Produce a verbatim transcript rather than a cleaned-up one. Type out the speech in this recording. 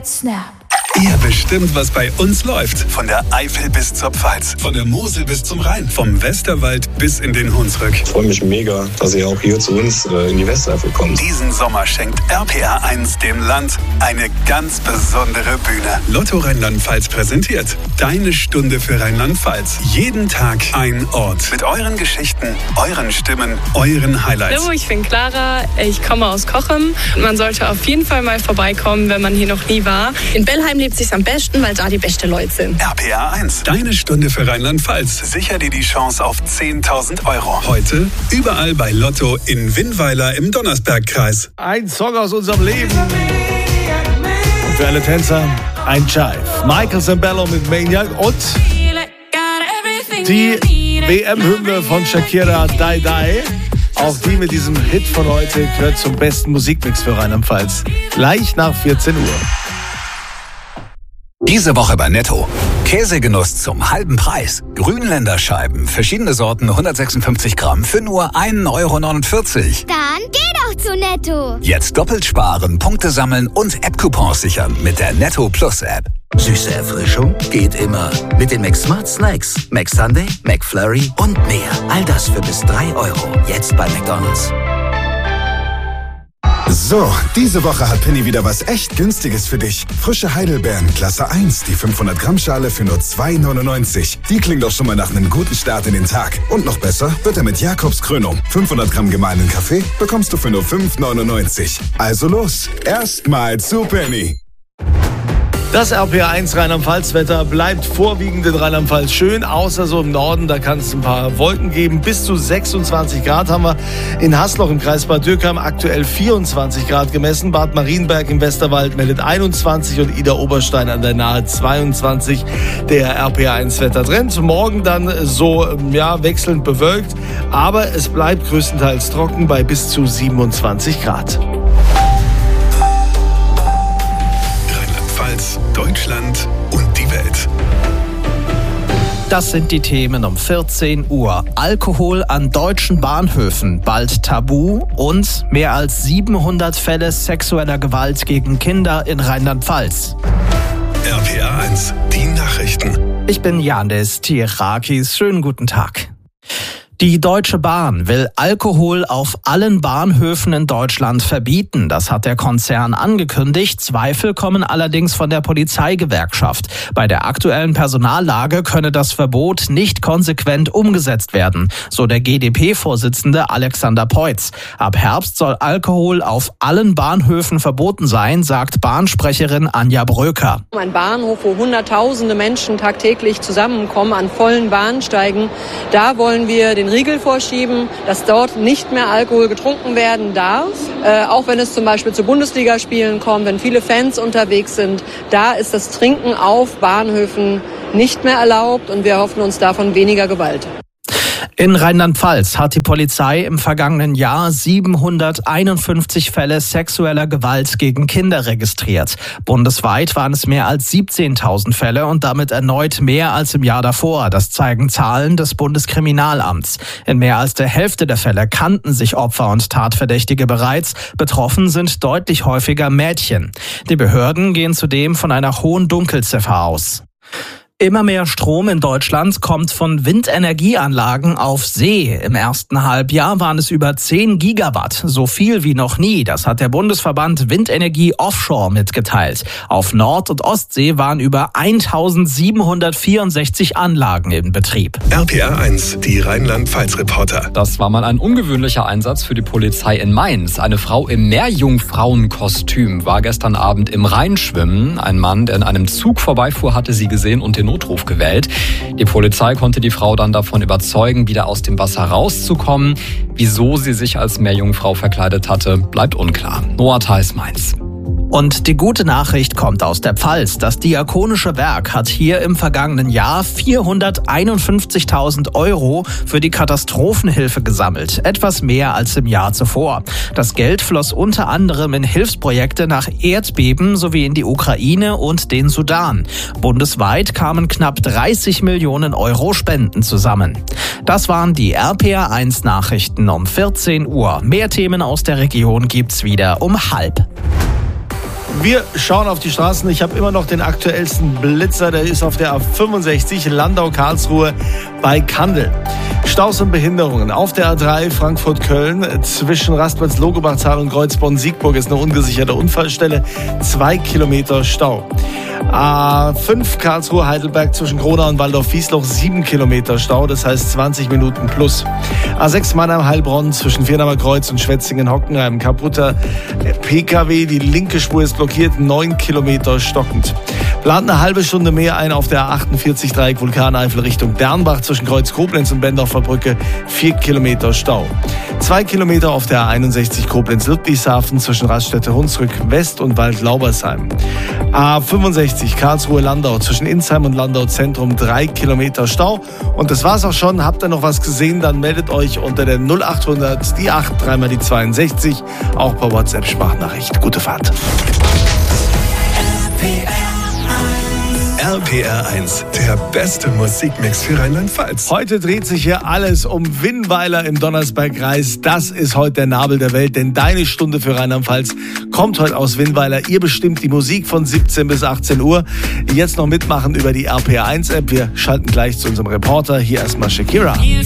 hit snap. Ihr bestimmt, was bei uns läuft. Von der Eifel bis zur Pfalz, von der Mosel bis zum Rhein, vom Westerwald bis in den Hunsrück. Ich freue mich mega, dass ihr auch hier zu uns äh, in die Westeifel kommt. Diesen Sommer schenkt R P R eins dem Land eine ganz besondere Bühne. Lotto Rheinland-Pfalz präsentiert Deine Stunde für Rheinland-Pfalz. Jeden Tag ein Ort. Mit euren Geschichten, euren Stimmen, euren Highlights. Hallo, ich bin Clara, ich komme aus Cochem. Man sollte auf jeden Fall mal vorbeikommen, wenn man hier noch nie war. In Bellheim lebt sich's am besten, weil da die besten Leute sind. R P R eins, Deine Stunde für Rheinland-Pfalz. Sicher dir die Chance auf zehntausend Euro. Heute überall bei Lotto in Winnweiler im Donnersbergkreis. Ein Song aus unserem Leben. Und für alle Tänzer ein Jive. Michael Zambello mit Maniac und die W M-Hymne von Shakira, Die Die. Auch die mit diesem Hit von heute gehört zum besten Musikmix für Rheinland-Pfalz. Gleich nach vierzehn Uhr. Diese Woche bei Netto. Käsegenuss zum halben Preis. Grünländer Scheiben, verschiedene Sorten, hundertsechsundfünfzig Gramm für nur ein Euro neunundvierzig. Dann geh doch zu Netto. Jetzt doppelt sparen, Punkte sammeln und App-Coupons sichern mit der Netto Plus App. Süße Erfrischung geht immer. Mit den McSmart Snacks. McSunday, McFlurry und mehr. All das für bis drei Euro. Jetzt bei McDonald's. So, diese Woche hat Penny wieder was echt Günstiges für dich. Frische Heidelbeeren, Klasse eins, die fünfhundert Gramm Schale für nur zwei neunundneunzig. Die klingt doch schon mal nach einem guten Start in den Tag. Und noch besser wird er mit Jakobs Krönung. fünfhundert Gramm gemahlenen Kaffee bekommst du für nur fünf neunundneunzig. Also los, erstmal zu Penny. Das R P R eins Rheinland-Pfalz-Wetter bleibt vorwiegend in Rheinland-Pfalz schön, außer so im Norden, da kann es ein paar Wolken geben. Bis zu sechsundzwanzig Grad haben wir in Hasloch im Kreis Bad Dürkheim aktuell vierundzwanzig Grad gemessen. Bad Marienberg im Westerwald meldet einundzwanzig und Idar-Oberstein an der Nahe zweiundzwanzig. Der R P R eins Wettertrend. Morgen dann so ja, wechselnd bewölkt, aber es bleibt größtenteils trocken bei bis zu siebenundzwanzig Grad. Deutschland und die Welt. Das sind die Themen um vierzehn Uhr. Alkohol an deutschen Bahnhöfen, bald tabu und mehr als siebenhundert Fälle sexueller Gewalt gegen Kinder in Rheinland-Pfalz. R P R eins, die Nachrichten. Ich bin Janis Tirakis. Schönen guten Tag. Die Deutsche Bahn will Alkohol auf allen Bahnhöfen in Deutschland verbieten. Das hat der Konzern angekündigt. Zweifel kommen allerdings von der Polizeigewerkschaft. Bei der aktuellen Personallage könne das Verbot nicht konsequent umgesetzt werden, so der G D P-Vorsitzende Alexander Peutz. Ab Herbst soll Alkohol auf allen Bahnhöfen verboten sein, sagt Bahnsprecherin Anja Bröker. Ein Bahnhof, wo Hunderttausende Menschen tagtäglich zusammenkommen an vollen Bahnsteigen, da wollen wir den Riegel vorschieben, dass dort nicht mehr Alkohol getrunken werden darf. Äh, auch wenn es zum Beispiel zu Bundesligaspielen kommt, wenn viele Fans unterwegs sind, da ist das Trinken auf Bahnhöfen nicht mehr erlaubt und wir hoffen uns davon weniger Gewalt. In Rheinland-Pfalz hat die Polizei im vergangenen Jahr siebenhunderteinundfünfzig Fälle sexueller Gewalt gegen Kinder registriert. Bundesweit waren es mehr als siebzehntausend Fälle und damit erneut mehr als im Jahr davor. Das zeigen Zahlen des Bundeskriminalamts. In mehr als der Hälfte der Fälle kannten sich Opfer und Tatverdächtige bereits. Betroffen sind deutlich häufiger Mädchen. Die Behörden gehen zudem von einer hohen Dunkelziffer aus. Immer mehr Strom in Deutschland kommt von Windenergieanlagen auf See. Im ersten Halbjahr waren es über zehn Gigawatt, so viel wie noch nie. Das hat der Bundesverband Windenergie Offshore mitgeteilt. Auf Nord- und Ostsee waren über eintausendsiebenhundertvierundsechzig Anlagen in Betrieb. R P R eins, die Rheinland-Pfalz-Reporter. Das war mal ein ungewöhnlicher Einsatz für die Polizei in Mainz. Eine Frau im Meerjungfrauenkostüm war gestern Abend im Rhein schwimmen. Ein Mann, der in einem Zug vorbeifuhr, hatte sie gesehen und den Notruf gewählt. Die Polizei konnte die Frau dann davon überzeugen, wieder aus dem Wasser rauszukommen. Wieso sie sich als Meerjungfrau verkleidet hatte, bleibt unklar. Noah Theis, Mainz. Und die gute Nachricht kommt aus der Pfalz. Das Diakonische Werk hat hier im vergangenen Jahr vierhunderteinundfünfzigtausend Euro für die Katastrophenhilfe gesammelt. Etwas mehr als im Jahr zuvor. Das Geld floss unter anderem in Hilfsprojekte nach Erdbeben sowie in die Ukraine und den Sudan. Bundesweit kamen knapp dreißig Millionen Euro Spenden zusammen. Das waren die R P R eins Nachrichten um vierzehn Uhr. Mehr Themen aus der Region gibt's wieder um halb. Wir schauen auf die Straßen. Ich habe immer noch den aktuellsten Blitzer. Der ist auf der A fünfundsechzig Landau-Karlsruhe bei Kandel. Staus und Behinderungen. Auf der A drei Frankfurt-Köln zwischen Rastplatz-Logebachtal und Kreuzbonn-Siegburg ist eine ungesicherte Unfallstelle. Zwei Kilometer Stau. A fünf Karlsruhe-Heidelberg zwischen Gronau und Waldorf-Wiesloch sieben Kilometer Stau, das heißt zwanzig Minuten plus. A sechs Mannheim-Heilbronn zwischen Viernheimer Kreuz und Schwetzingen-Hockenheim kaputter P K W, die linke Spur ist blockiert, neun Kilometer stockend. Plant eine halbe Stunde mehr ein auf der A achtundvierzig Dreieck Vulkaneifel Richtung Dernbach zwischen Kreuz Koblenz und Bendorfer Brücke, vier Kilometer Stau. Zwei Kilometer auf der A einundsechzig Koblenz-Ludwigshafen zwischen Raststätte-Hunsrück West und Wald-Laubersheim. A fünfundsechzig Karlsruhe-Landau zwischen Insheim und Landau Zentrum, drei Kilometer Stau. Und das war's auch schon. Habt ihr noch was gesehen, dann meldet euch unter der null achthundert, die acht, dreimal die zweiundsechzig, auch per WhatsApp-Sprachnachricht. Gute Fahrt. R P R eins, der beste Musikmix für Rheinland-Pfalz. Heute dreht sich hier alles um Winnweiler im Donnersbergkreis. Das ist heute der Nabel der Welt, denn deine Stunde für Rheinland-Pfalz kommt heute aus Winnweiler. Ihr bestimmt die Musik von siebzehn bis achtzehn Uhr. Jetzt noch mitmachen über die R P R eins App. Wir schalten gleich zu unserem Reporter. Hier erstmal Shakira.